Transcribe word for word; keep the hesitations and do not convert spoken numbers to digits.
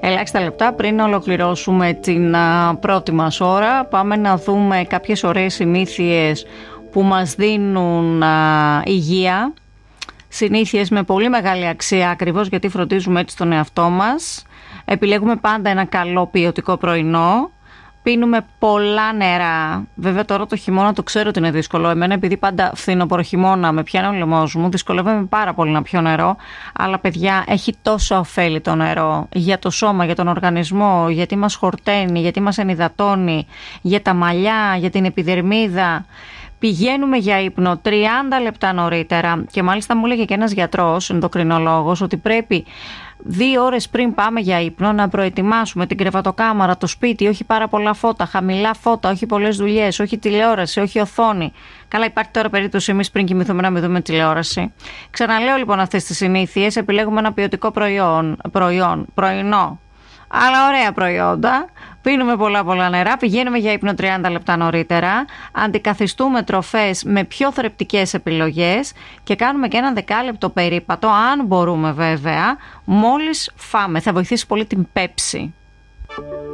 Ελάχιστα λεπτά πριν ολοκληρώσουμε την α, πρώτη μας ώρα, πάμε να δούμε κάποιες ωραίες συνήθειες που μας δίνουν α, υγεία. Συνήθειες με πολύ μεγάλη αξία, ακριβώς γιατί φροντίζουμε έτσι τον εαυτό μας. Επιλέγουμε πάντα ένα καλό ποιοτικό πρωινό. Πίνουμε πολλά νερά. Βέβαια τώρα το χειμώνα το ξέρω ότι είναι δύσκολο. Εμένα επειδή πάντα φθινόπωρο χειμώνα με πιάνει ο λαιμός μου, δυσκολεύομαι πάρα πολύ να πιω νερό. Αλλά παιδιά, έχει τόσο ωφέλη το νερό για το σώμα, για τον οργανισμό, γιατί μας χορταίνει, γιατί μας ενυδατώνει, για τα μαλλιά, για την επιδερμίδα. Πηγαίνουμε για ύπνο τριάντα λεπτά νωρίτερα και μάλιστα μου έλεγε και ένας γιατρός, ενδοκρινολόγος, ότι πρέπει δύο ώρες πριν πάμε για ύπνο να προετοιμάσουμε την κρεβατοκάμαρα, το σπίτι, όχι πάρα πολλά φώτα, χαμηλά φώτα, όχι πολλές δουλειές, όχι τηλεόραση, όχι οθόνη. Καλά, υπάρχει τώρα περίπτωση εμείς πριν κοιμηθούμε να μην δούμε τηλεόραση. Ξαναλέω λοιπόν αυτές τις συνήθειες, επιλέγουμε ένα ποιοτικό προϊόν, προϊόν, πρωινό, αλλά ωραία προϊόντα. Πίνουμε πολλά πολλά νερά, πηγαίνουμε για ύπνο τριάντα λεπτά νωρίτερα, αντικαθιστούμε τροφές με πιο θρεπτικές επιλογές και κάνουμε και ένα δεκάλεπτο περίπατο, αν μπορούμε βέβαια, μόλις φάμε. Θα βοηθήσει πολύ την πέψη.